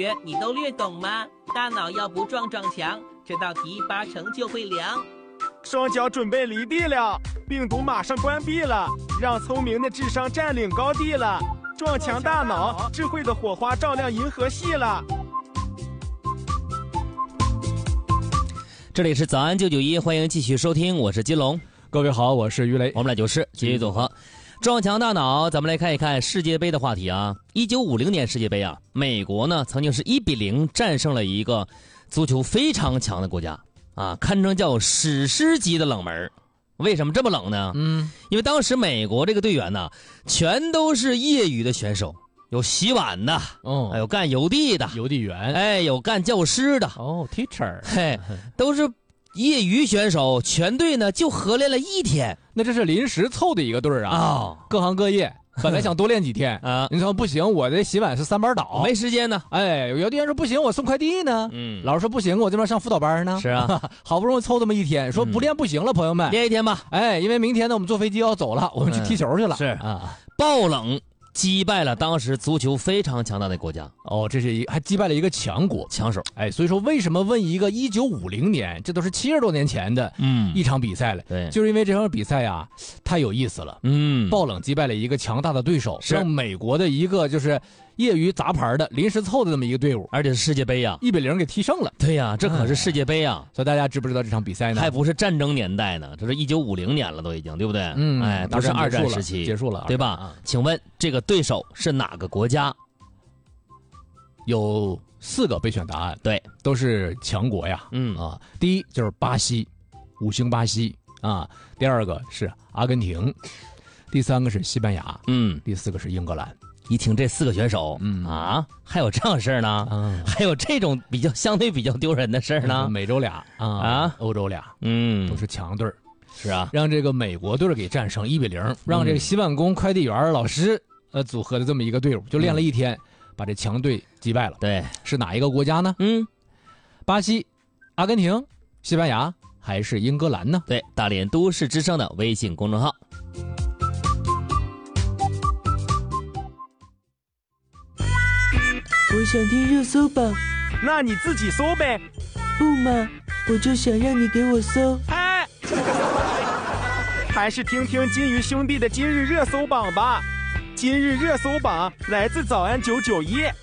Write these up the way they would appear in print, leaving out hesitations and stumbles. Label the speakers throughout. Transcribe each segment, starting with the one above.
Speaker 1: 你都略懂吗？大脑要不撞墙，这道题8成就会凉。
Speaker 2: 双脚准备离地了，病毒马上关闭了，让聪明的智商占领高地了。撞墙大脑，智慧的火花照亮银河系了。
Speaker 3: 这里是早安991，欢迎继续收听，我是金龙。
Speaker 4: 各位好，我是于雷。
Speaker 3: 我们俩就是继续组合。撞墙大脑，咱们来看一看世界杯的话题啊。1950年世界杯啊，美国呢曾经是1-0战胜了一个足球非常强的国家啊，堪称叫史诗级的冷门。为什么这么冷呢？因为当时美国这个队员呢，全都是业余的选手，有洗碗的，有干邮递的，
Speaker 4: 邮递员，
Speaker 3: 哎，有干教师的
Speaker 4: ，teacher，
Speaker 3: 嘿，都是业余选手，全队呢就合练了1天。
Speaker 4: 那这是临时凑的一个队啊，各行各业，本来想多练几天啊，你说不行，我这洗碗是3班倒，
Speaker 3: 没时间呢。
Speaker 4: 哎，有的人说不行，我送快递呢。老师说不行，我这边上辅导班呢。
Speaker 3: 是啊，
Speaker 4: 好不容易凑这么1天，说不练不行了，朋友们，
Speaker 3: 练1天吧。
Speaker 4: 哎，因为明天呢，我们坐飞机要走了，我们去踢球去了。
Speaker 3: 是啊，爆冷击败了当时足球非常强大的国家。
Speaker 4: 这是还击败了一个强国
Speaker 3: 强手。
Speaker 4: 哎，所以说为什么问一个1950年，这都是70多年前的一场比赛了。
Speaker 3: 对，
Speaker 4: 就是因为这场比赛啊太有意思了。爆冷击败了一个强大的对手，让美国的一个就是业余杂牌的临时凑的这么一个队伍，
Speaker 3: 而且是世界杯呀
Speaker 4: ，1-0给踢胜了。
Speaker 3: 对呀，这可是世界杯呀。
Speaker 4: 所以大家知不知道这场比赛呢？
Speaker 3: 还不是战争年代呢，这是1950年了都已经，对不对？哎，不是2战时期
Speaker 4: 结束了，
Speaker 3: 对吧？请问这个对手是哪个国家？
Speaker 4: 有4个备选答案，
Speaker 3: 对，
Speaker 4: 都是强国呀。第一就是巴西，5星巴西啊。第2个是阿根廷，第3个是西班牙，第4个是英格兰。
Speaker 3: 一听这4个选手，还有这样事儿呢？还有这种相对比较丢人的事儿呢？
Speaker 4: 美洲俩欧洲俩，都是强队。
Speaker 3: 是啊，
Speaker 4: 让这个美国队给战胜1-0，让这个洗碗工、快递员、老师组合的这么一个队伍，就练了1天，把这强队击败了。
Speaker 3: 对，
Speaker 4: 是哪一个国家呢？巴西、阿根廷、西班牙还是英格兰呢？
Speaker 3: 对，大连都市之声的微信公众号。
Speaker 5: 我想听热搜榜，
Speaker 2: 那你自己搜呗。
Speaker 5: 不嘛，我就想让你给我搜。
Speaker 2: 还是听听金鱼兄弟的今日热搜榜吧。今日热搜榜来自早安991。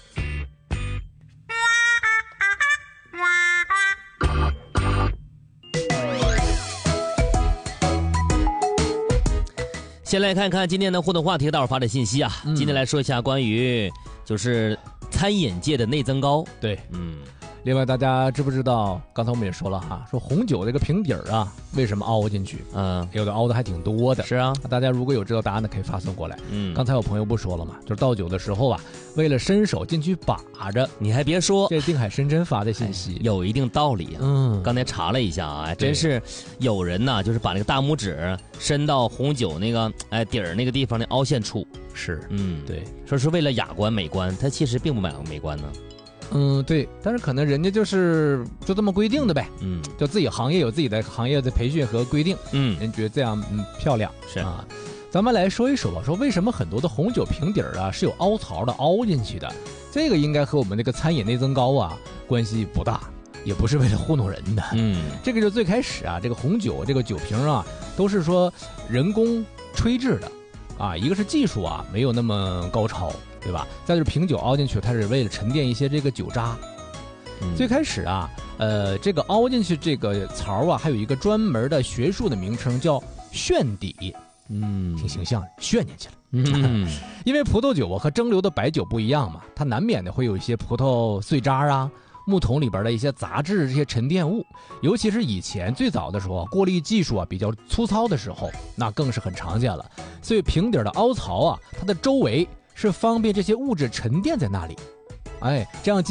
Speaker 3: 先来看看今天的互动话题，大伙发的信息啊。今天来说一下关于就是餐饮界的内增高。
Speaker 4: 对，另外大家知不知道，刚才我们也说了哈，说红酒这个瓶底儿啊，为什么凹进去？有的凹的还挺多的。
Speaker 3: 是啊，
Speaker 4: 大家如果有知道答案的可以发送过来。刚才有朋友不说了嘛，就是倒酒的时候啊，为了伸手进去把着，
Speaker 3: 你还别说，
Speaker 4: 这定海神针发的信息
Speaker 3: 有一定道理啊。刚才查了一下啊，真是有人呢，就是把那个大拇指伸到红酒那个底儿那个地方的凹陷处。
Speaker 4: 是，对，
Speaker 3: 说是为了雅观美观，它其实并不美观呢。
Speaker 4: 对，但是可能人家就这么规定的呗，就自己行业有自己的行业的培训和规定，人觉得这样漂亮
Speaker 3: 是啊。
Speaker 4: 咱们来说一说吧，说为什么很多的红酒瓶底啊是有凹槽的，凹进去的，这个应该和我们这个餐饮内增高啊关系不大，也不是为了糊弄人的，这个就最开始啊，这个红酒这个酒瓶啊都是说人工吹制的啊，一个是技术啊没有那么高超。对吧？再就是瓶酒凹进去，它是为了沉淀一些这个酒渣。最开始啊，这个凹进去这个槽啊，还有一个专门的学术的名称叫旋底。挺形象的，旋进去了。因为葡萄酒和蒸馏的白酒不一样嘛，它难免的会有一些葡萄碎渣啊、木桶里边的一些杂质、这些沉淀物。尤其是以前最早的时候，过滤技术啊比较粗糙的时候，那更是很常见了。所以瓶底的凹槽啊，它的周围是方便这些物质沉淀在那里，这样